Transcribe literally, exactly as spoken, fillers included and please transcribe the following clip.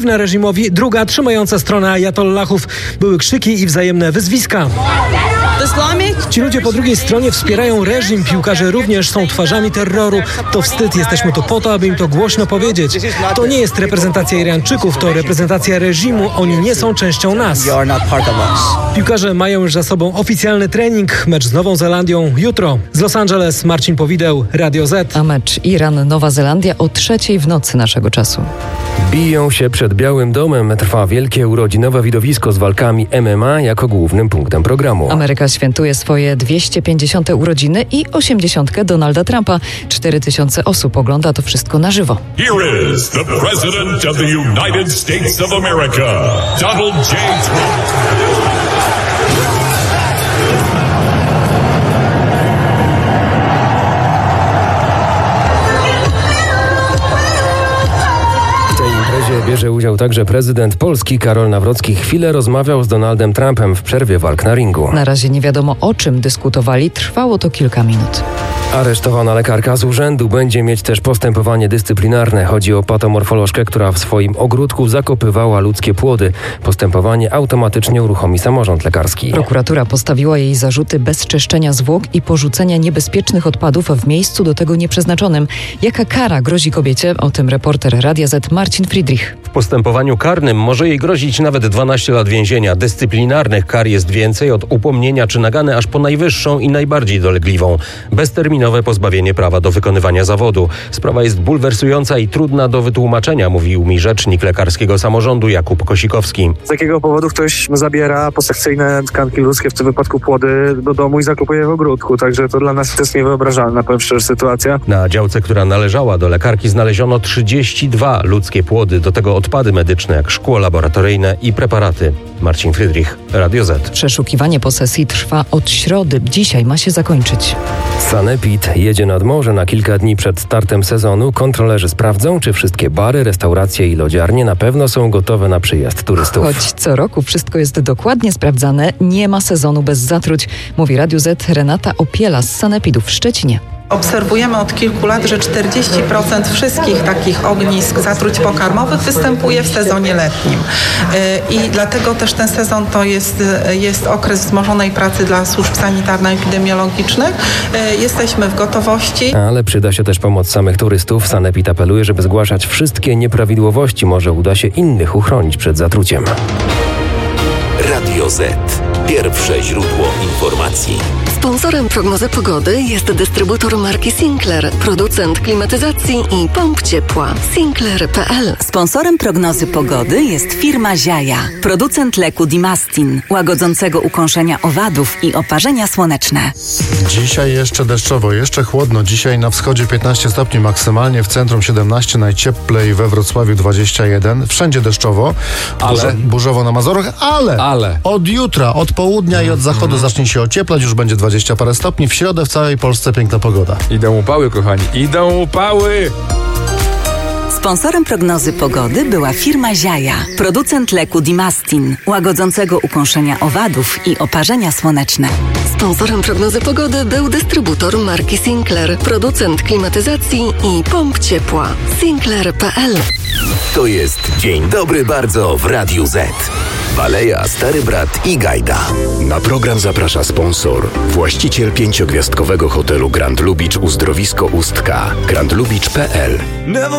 reżimowi, druga trzymająca stronę ajatollahów. Były krzyki i wzajemne wyzwiska. Ci ludzie po drugiej stronie wspierają reżim, piłkarze również są twarzami terroru. To wstyd, jesteśmy tu po to, aby im to głośno powiedzieć. To nie jest reprezentacja Irańczyków, to reprezentacja reżimu, oni nie są częścią nas. Piłkarze mają już za sobą oficjalny trening, mecz z Nową Zelandią jutro. Z Los Angeles Marcin Powideł, Radio Z. A mecz Iran-Nowa Zelandia o trzeciej w nocy naszego czasu. Biją się przed Białym Domem. Trwa wielkie urodzinowe widowisko z walkami M M A jako głównym punktem programu. Ameryka świętuje swoje dwieście pięćdziesiąte urodziny i osiemdziesiątkę Donalda Trumpa. cztery tysiące osób ogląda to wszystko na żywo. Here is the President of the United States of America, Donald J. Trump. Bierze udział także prezydent Polski Karol Nawrocki. Chwilę rozmawiał z Donaldem Trumpem w przerwie walk na ringu. Na razie nie wiadomo, o czym dyskutowali. Trwało to kilka minut. Aresztowana lekarka z urzędu będzie mieć też postępowanie dyscyplinarne. Chodzi o patomorfolożkę, która w swoim ogródku zakopywała ludzkie płody. Postępowanie automatycznie uruchomi samorząd lekarski. Prokuratura postawiła jej zarzuty bezczeszczenia zwłok i porzucenia niebezpiecznych odpadów w miejscu do tego nieprzeznaczonym. Jaka kara grozi kobiecie? O tym reporter Radia Z Marcin Friedrich. W postępowaniu karnym może jej grozić nawet dwanaście lat więzienia. Dyscyplinarnych kar jest więcej, od upomnienia czy nagany aż po najwyższą i najbardziej dolegliwą. Bezterminowe pozbawienie prawa do wykonywania zawodu. Sprawa jest bulwersująca i trudna do wytłumaczenia, mówił mi rzecznik lekarskiego samorządu Jakub Kosikowski. Z jakiego powodu ktoś zabiera posekcyjne tkanki ludzkie, w tym wypadku płody, do domu i zakopuje w ogródku. Także to dla nas jest niewyobrażalna, powiem szczerze, sytuacja. Na działce, która należała do lekarki, znaleziono trzydzieści dwa ludzkie płody. Do tego odpady medyczne jak szkło laboratoryjne i preparaty. Marcin Friedrich, Radio Z. Przeszukiwanie posesji trwa od środy. Dzisiaj ma się zakończyć. Sanepid jedzie nad morze na kilka dni przed startem sezonu. Kontrolerzy sprawdzą, czy wszystkie bary, restauracje i lodziarnie na pewno są gotowe na przyjazd turystów. Choć co roku wszystko jest dokładnie sprawdzane, nie ma sezonu bez zatruć, mówi Radio Z Renata Opiela z Sanepidu w Szczecinie. Obserwujemy od kilku lat, że czterdzieści procent wszystkich takich ognisk zatruć pokarmowych występuje w sezonie letnim. I dlatego też ten sezon to jest, jest okres wzmożonej pracy dla służb sanitarno-epidemiologicznych. Jesteśmy w gotowości. Ale przyda się też pomoc samych turystów. Sanepid apeluje, żeby zgłaszać wszystkie nieprawidłowości. Może uda się innych uchronić przed zatruciem. Radio Z. Pierwsze źródło informacji. Sponsorem prognozy pogody jest dystrybutor marki Sinclair, producent klimatyzacji i pomp ciepła. Sinclair kropka p l. Sponsorem prognozy pogody jest firma Ziaja, producent leku Dimastin, łagodzącego ukąszenia owadów i oparzenia słoneczne. Dzisiaj jeszcze deszczowo, jeszcze chłodno. Dzisiaj na wschodzie piętnaście stopni maksymalnie, w centrum siedemnaście, najcieplej we Wrocławiu dwadzieścia jeden. Wszędzie deszczowo, ale burzowo na Mazurach, ale, ale od jutra, od południa i od zachodu zacznie się ocieplać, już będzie dwadzieścia parę stopni. W środę w całej Polsce piękna pogoda. Idą upały, kochani, idą upały! Sponsorem prognozy pogody była firma Ziaja, producent leku Dimastin, łagodzącego ukąszenia owadów i oparzenia słoneczne. Sponsorem prognozy pogody był dystrybutor marki Sinclair, producent klimatyzacji i pomp ciepła. Sinclair kropka p l. To jest Dzień Dobry Bardzo w Radiu Z. Baleja, Stary Brat i Gajda. Na program zaprasza sponsor, właściciel pięciogwiazdkowego hotelu Grand Lubicz Uzdrowisko Ustka, grand lubicz kropka p l.